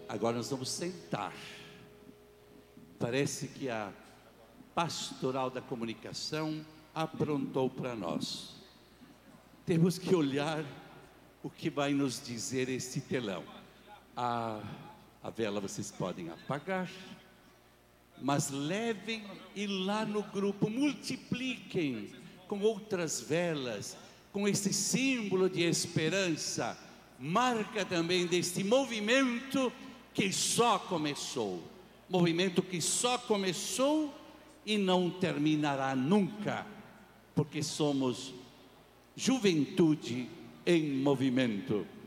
Agora nós vamos sentar. Parece que a pastoral da comunicação aprontou para nós. Temos que olhar o que vai nos dizer esse telão. A vela vocês podem apagar, mas levem e lá no grupo multipliquem com outras velas, com esse símbolo de esperança, marca também deste movimento que só começou, e não terminará nunca, porque somos juventude em movimento.